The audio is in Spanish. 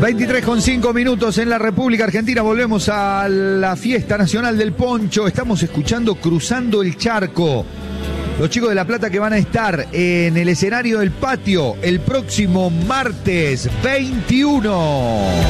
23:05 en la República Argentina. Volvemos a la fiesta nacional del poncho. Estamos escuchando Cruzando el Charco. Los chicos de La Plata que van a estar en el escenario del patio el próximo martes 21.